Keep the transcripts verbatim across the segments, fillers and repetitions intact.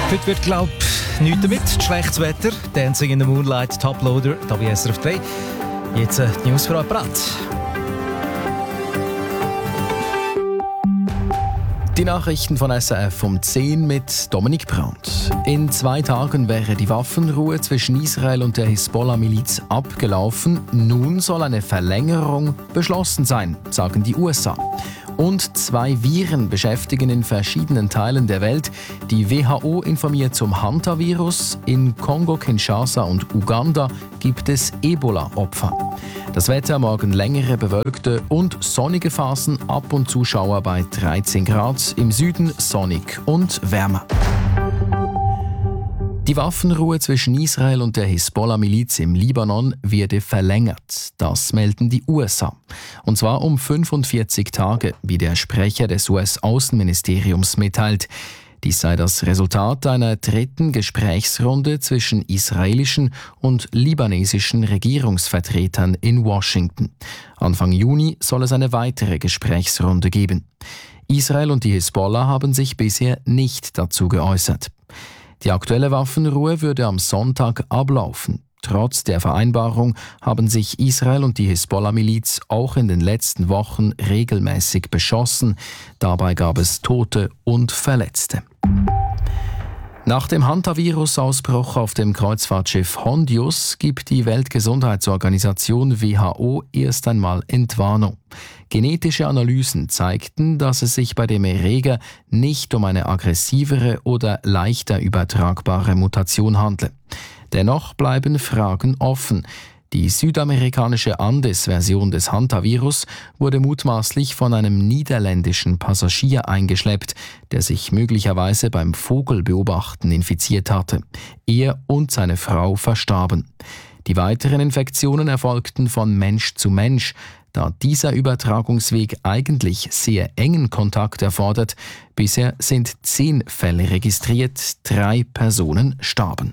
Heute wird, glaube ich, nichts damit. Schlechtes Wetter, Dancing in the Moonlight, Toploader, da bei S R F drei. Jetzt äh, die News für euch bereit. Die Nachrichten von S R F um zehn mit Dominik Brandt. In zwei Tagen wäre die Waffenruhe zwischen Israel und der Hisbollah-Miliz abgelaufen. Nun soll eine Verlängerung beschlossen sein, sagen die U S A. Und zwei Viren beschäftigen in verschiedenen Teilen der Welt. Die W H O informiert zum Hantavirus. In Kongo, Kinshasa und Uganda gibt es Ebola-Opfer. Das Wetter: morgen längere bewölkte und sonnige Phasen, ab und zu Schauer bei dreizehn Grad, im Süden sonnig und wärmer. Die Waffenruhe zwischen Israel und der Hisbollah-Miliz im Libanon werde verlängert. Das melden die U S A. Und zwar um fünfundvierzig Tage, wie der Sprecher des U S-Außenministeriums mitteilt. Dies sei das Resultat einer dritten Gesprächsrunde zwischen israelischen und libanesischen Regierungsvertretern in Washington. Anfang Juni soll es eine weitere Gesprächsrunde geben. Israel und die Hisbollah haben sich bisher nicht dazu geäußert. Die aktuelle Waffenruhe würde am Sonntag ablaufen. Trotz der Vereinbarung haben sich Israel und die Hisbollah-Miliz auch in den letzten Wochen regelmäßig beschossen. Dabei gab es Tote und Verletzte. Nach dem Hantavirus-Ausbruch auf dem Kreuzfahrtschiff Hondius gibt die Weltgesundheitsorganisation W H O erst einmal Entwarnung. Genetische Analysen zeigten, dass es sich bei dem Erreger nicht um eine aggressivere oder leichter übertragbare Mutation handle. Dennoch bleiben Fragen offen. Die südamerikanische Andes-Version des Hantavirus wurde mutmaßlich von einem niederländischen Passagier eingeschleppt, der sich möglicherweise beim Vogelbeobachten infiziert hatte. Er und seine Frau verstarben. Die weiteren Infektionen erfolgten von Mensch zu Mensch. Da dieser Übertragungsweg eigentlich sehr engen Kontakt erfordert. Bisher sind zehn Fälle registriert, drei Personen starben.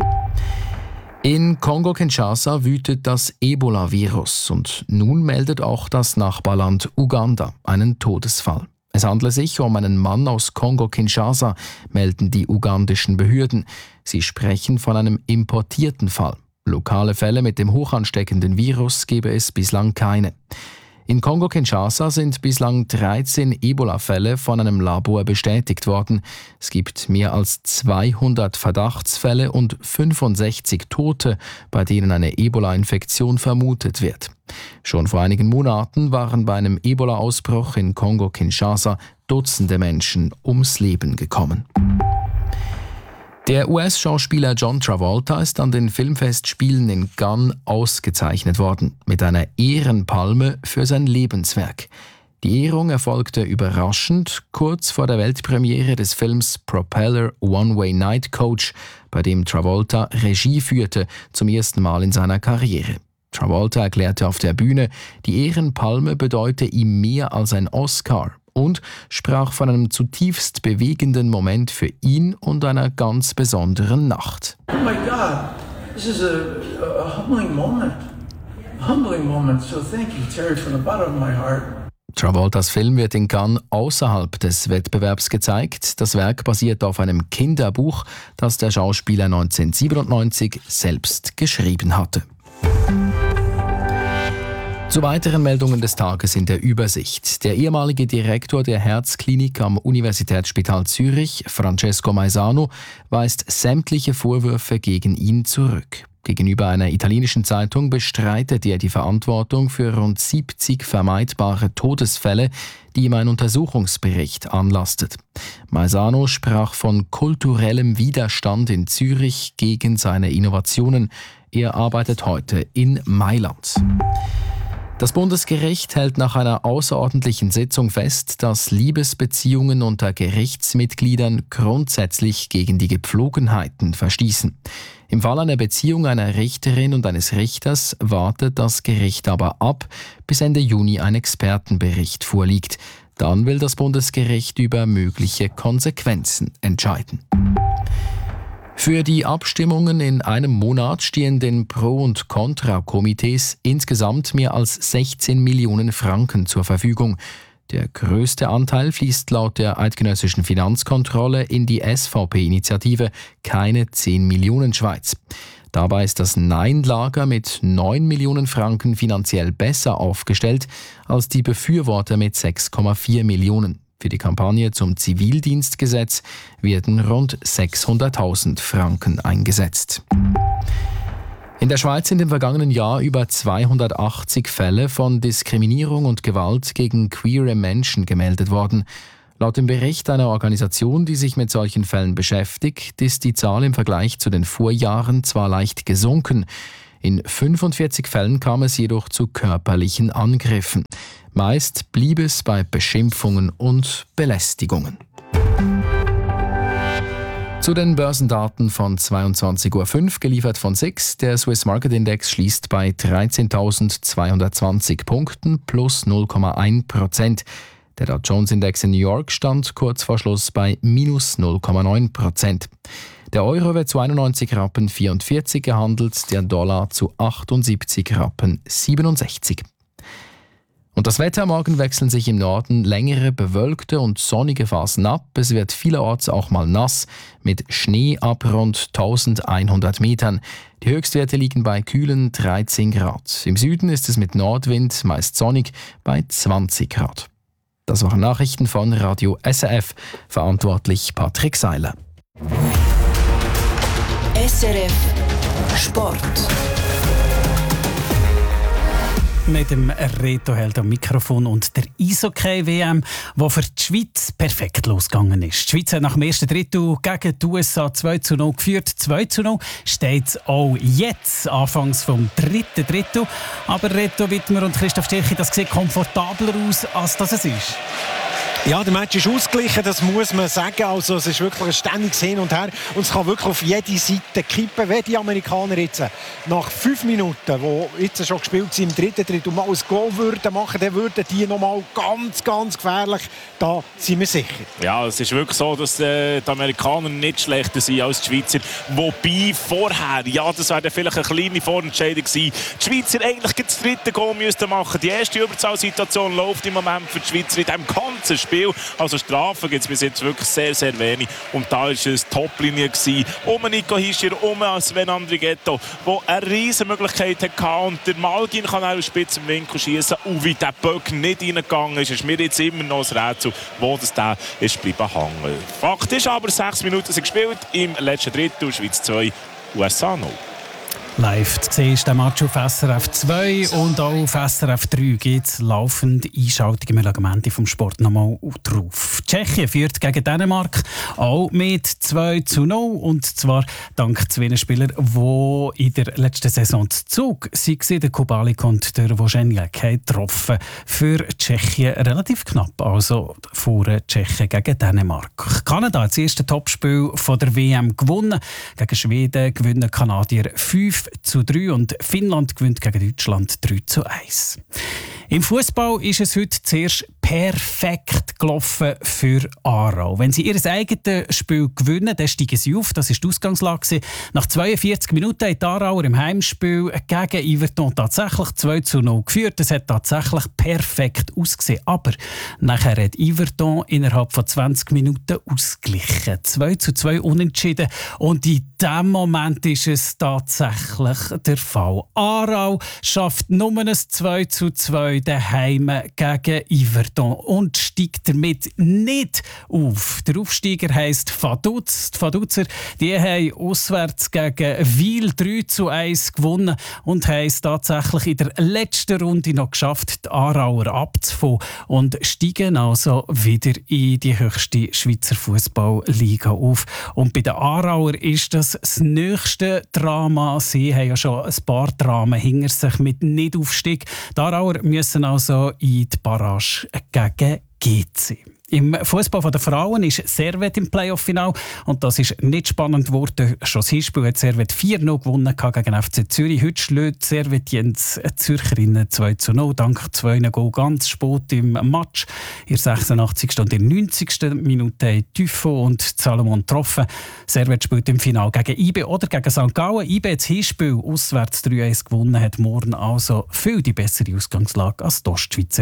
In Kongo-Kinshasa wütet das Ebola-Virus und nun meldet auch das Nachbarland Uganda einen Todesfall. Es handle sich um einen Mann aus Kongo-Kinshasa, melden die ugandischen Behörden. Sie sprechen von einem importierten Fall. Lokale Fälle mit dem hochansteckenden Virus gebe es bislang keine. In Kongo-Kinshasa sind bislang dreizehn Ebola-Fälle von einem Labor bestätigt worden. Es gibt mehr als zweihundert Verdachtsfälle und fünfundsechzig Tote, bei denen eine Ebola-Infektion vermutet wird. Schon vor einigen Monaten waren bei einem Ebola-Ausbruch in Kongo-Kinshasa Dutzende Menschen ums Leben gekommen. Der U S-Schauspieler John Travolta ist an den Filmfestspielen in Cannes ausgezeichnet worden, mit einer Ehrenpalme für sein Lebenswerk. Die Ehrung erfolgte überraschend, kurz vor der Weltpremiere des Films Propeller One-Way Night Coach, bei dem Travolta Regie führte, zum ersten Mal in seiner Karriere. Travolta erklärte auf der Bühne, die Ehrenpalme bedeute ihm mehr als ein Oscar, und sprach von einem zutiefst bewegenden Moment für ihn und einer ganz besonderen Nacht. Oh my God, this is a, a humbling moment. A humbling moment. So thank you, Terry, from the bottom of my heart. Travoltas Film wird in Cannes außerhalb des Wettbewerbs gezeigt. Das Werk basiert auf einem Kinderbuch, das der Schauspieler neunzehnhundertsiebenundneunzig selbst geschrieben hatte. Zu weiteren Meldungen des Tages in der Übersicht. Der ehemalige Direktor der Herzklinik am Universitätsspital Zürich, Francesco Maisano, weist sämtliche Vorwürfe gegen ihn zurück. Gegenüber einer italienischen Zeitung bestreitet er die Verantwortung für rund siebzig vermeidbare Todesfälle, die ihm ein Untersuchungsbericht anlastet. Maisano sprach von kulturellem Widerstand in Zürich gegen seine Innovationen. Er arbeitet heute in Mailand. Das Bundesgericht hält nach einer außerordentlichen Sitzung fest, dass Liebesbeziehungen unter Gerichtsmitgliedern grundsätzlich gegen die Gepflogenheiten verstießen. Im Fall einer Beziehung einer Richterin und eines Richters wartet das Gericht aber ab, bis Ende Juni ein Expertenbericht vorliegt. Dann will das Bundesgericht über mögliche Konsequenzen entscheiden. Für die Abstimmungen in einem Monat stehen den Pro- und Kontra-Komitees insgesamt mehr als sechzehn Millionen Franken zur Verfügung. Der grösste Anteil fließt laut der Eidgenössischen Finanzkontrolle in die S V P-Initiative «Keine zehn Millionen Schweiz». Dabei ist das Nein-Lager mit neun Millionen Franken finanziell besser aufgestellt als die Befürworter mit sechs Komma vier Millionen. Für die Kampagne zum Zivildienstgesetz werden rund sechshunderttausend Franken eingesetzt. In der Schweiz sind im vergangenen Jahr über zweihundertachtzig Fälle von Diskriminierung und Gewalt gegen queere Menschen gemeldet worden. Laut dem Bericht einer Organisation, die sich mit solchen Fällen beschäftigt, ist die Zahl im Vergleich zu den Vorjahren zwar leicht gesunken. In fünfundvierzig Fällen kam es jedoch zu körperlichen Angriffen. Meist blieb es bei Beschimpfungen und Belästigungen. Zu den Börsendaten von zweiundzwanzig Uhr fünf, geliefert von S I X. Der Swiss Market Index schließt bei dreizehntausendzweihundertzwanzig Punkten plus null Komma eins Prozent. Der Dow Jones Index in New York stand kurz vor Schluss bei minus null Komma neun Prozent. Der Euro wird zu einundneunzig Rappen vierundvierzig gehandelt, der Dollar zu achtundsiebzig Rappen siebenundsechzig. Und das Wetter: Morgen wechseln sich im Norden längere bewölkte und sonnige Phasen ab. Es wird vielerorts auch mal nass, mit Schnee ab rund eintausendeinhundert Metern. Die Höchstwerte liegen bei kühlen dreizehn Grad. Im Süden ist es mit Nordwind meist sonnig bei zwanzig Grad. Das waren Nachrichten von Radio S R F, verantwortlich Patrick Seiler. S R F Sport. Mit dem Reto Held am Mikrofon und der Eishockey-W M, die für die Schweiz perfekt losgegangen ist. Die Schweiz hat nach dem ersten Drittel gegen die U S A zwei zu null geführt. zwei zu null steht es auch jetzt, anfangs vom dritten Drittel. Aber Reto Wittmer und Christoph Stirchi, das sieht komfortabler aus, als das es ist. Ja, der Match ist ausgeglichen, das muss man sagen. Also, es ist wirklich ein ständiges Hin und Her. Und es kann wirklich auf jede Seite kippen, wenn die Amerikaner jetzt nach fünf Minuten, die jetzt schon gespielt sind, im dritten Drittel mal ein Goal würden machen, dann würden die nochmal ganz, ganz gefährlich. Da sind wir sicher. Ja, es ist wirklich so, dass äh, die Amerikaner nicht schlechter sind als die Schweizer. Wobei vorher, ja, das wäre vielleicht eine kleine Vorentscheidung gewesen, die Schweizer eigentlich das dritte Goal müssten machen. Die erste Überzahlsituation läuft im Moment für die Schweizer in diesem ganzen Spiel. Also Strafen gibt es bis jetzt wirklich sehr, sehr wenig. Und da war es eine Top-Linie gewesen. Um Nico Hischier, um Sven Andrighetto, der eine riesige Möglichkeit hatte. Und der Malgin kann auch spitz im Winkel schießen. Und wie der Böck nicht reingegangen ist, ist mir jetzt immer noch ein Rätsel, wo das da ist bleiben hängen. Fakt ist aber, sechs Minuten sind gespielt im letzten Drittel. Schweiz zwei, U S A null. Live zu sehen ist der Match auf S R F zwei und auch auf S R F drei gibt es laufend Einschaltungen. Wir schauen am Ende vom Sport nochmal drauf. Tschechien führt gegen Dänemark auch mit zwei zu null. Und zwar dank zwei Spielern, die in der letzten Saison zu Zug waren. Der Kubalik und der Woženjak haben getroffen. Für Tschechien relativ knapp. Also vor Tschechien gegen Dänemark. Kanada hat das erste Topspiel von der W M gewonnen. Gegen Schweden gewinnen Kanadier fünf zu drei und Finnland gewinnt gegen Deutschland drei zu eins. Im Fußball ist es heute zuerst perfekt gelaufen für Aarau. Wenn sie ihr eigenes Spiel gewinnen, dann steigen sie auf. Das war die Ausgangslage. Nach zweiundvierzig Minuten hat Aarauer im Heimspiel gegen Yverton tatsächlich zwei zu null geführt. Es hat tatsächlich perfekt ausgesehen. Aber nachher hat Yverton innerhalb von zwanzig Minuten ausgeglichen. zwei zu zwei unentschieden. Und in diesem Moment ist es tatsächlich der Fall. Aarau schafft nur ein zwei zu zwei daheim gegen Yverton und steigt damit nicht auf. Der Aufsteiger heisst Vaduz. Die Vaduzer die haben auswärts gegen Wil drei zu eins gewonnen und haben es tatsächlich in der letzten Runde noch geschafft, die Aarauer abzufangen und steigen also wieder in die höchste Schweizer Fußballliga auf. Und bei den Aarauer ist das das nächste Drama. Sie haben ja schon ein paar Dramen hinter sich mit Nicht-Aufstieg. Die Aarauer müssen also in die Barrage gegen G C. Im Fußball der Frauen ist Servet im Playoff-Final und das ist nicht spannend geworden. Schon das Hinspiel hat Servet vier null gewonnen gegen F C Zürich. Heute schlägt Servet die Zürcherinnen zwei zu null dank zwei Goal ganz spät im Match. In der sechsundachtzigsten und in der neunzigsten Minute haben Typho und Salomon getroffen. Servet spielt im Final gegen I B oder gegen Sankt Gallen. I B hat das Hinspiel auswärts drei eins gewonnen, hat morgen also viel die bessere Ausgangslage als die Ostschweizerinnen.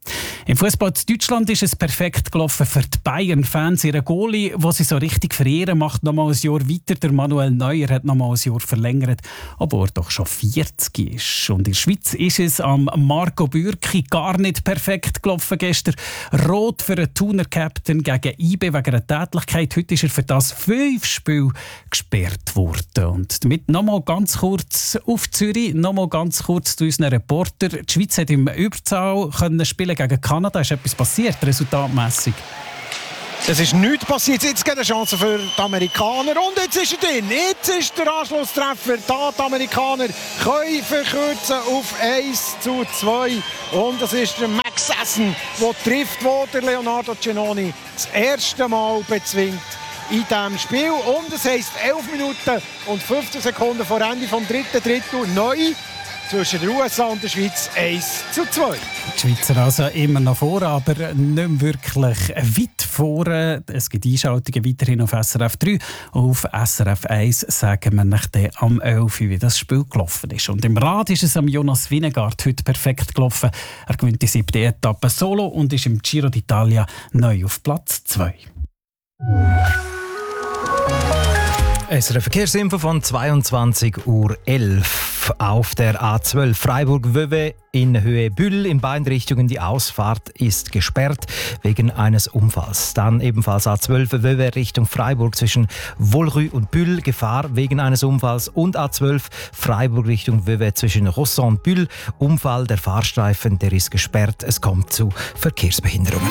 Im Fußball in Deutschland ist es perfekt gelaufen für die Bayern-Fans. Ihre Goalie, den sie so richtig verehren, macht noch mal ein Jahr weiter. Der Manuel Neuer hat noch mal ein Jahr verlängert, obwohl er doch schon vierzig ist. Und in der Schweiz ist es am Marco Bürki gar nicht perfekt gelaufen gestern. Rot für den Thuner Captain gegen I B wegen einer Tätlichkeit. Heute ist er für das fünf Spiel gesperrt worden. Und damit noch mal ganz kurz auf Zürich, noch mal ganz kurz zu unseren Reporter. Die Schweiz hat im Überzahl können spielen gegen Kanada. Ist etwas passiert, resultatmässig? Es ist nichts passiert. Jetzt gibt es eine Chance für die Amerikaner. Und jetzt ist er drin. Jetzt ist der Anschlusstreffer. Da die Amerikaner können verkürzen auf eins zu zwei. Und es ist der Max Essen, der trifft, wo der Leonardo Giannoni das erste Mal bezwingt in diesem Spiel. Und es heisst elf Minuten und fünfzehn Sekunden vor Ende des dritten Drittel neu. Zwischen den U S A und der Schweiz eins zu zwei. Die Schweizer also immer noch vor, aber nicht mehr wirklich weit vor. Es gibt Einschaltungen weiterhin auf S R F drei. Auf S R F eins sagen wir nach dem am elf Uhr, wie das Spiel gelaufen ist. Und im Rad ist es am Jonas Vingegaard heute perfekt gelaufen. Er gewinnt die siebte Etappe solo und ist im Giro d'Italia neu auf Platz zwei. Es ist eine Verkehrsinfo von zweiundzwanzig Uhr elf auf der A zwölf Freiburg-Vevey in Höhe Bühl in beiden Richtungen. Die Ausfahrt ist gesperrt wegen eines Unfalls. Dann ebenfalls A zwölf Vevey Richtung Freiburg zwischen Volrue und Bühl, Gefahr wegen eines Unfalls. Und A zwölf Freiburg Richtung Vevey zwischen Rosson und Bühl, Unfall. Der Fahrstreifen, der ist gesperrt. Es kommt zu Verkehrsbehinderungen.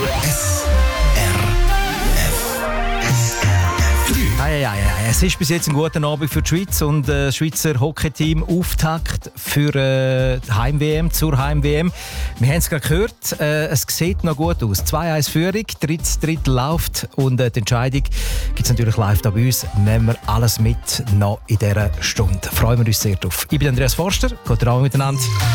Ja, ja, ja, ja. Es ist bis jetzt ein guter Abend für die Schweiz und äh, das Schweizer Hockeyteam Auftakt für äh, die Heim-W M, zur Heim-W M. Wir haben es gerade gehört, äh, es sieht noch gut aus. zwei eins Führung, drittes Drittel läuft und äh, die Entscheidung gibt es natürlich live da bei uns. Nehmen wir alles mit noch in dieser Stunde. Freuen wir uns sehr drauf. Ich bin Andreas Forster, guten Abend miteinander.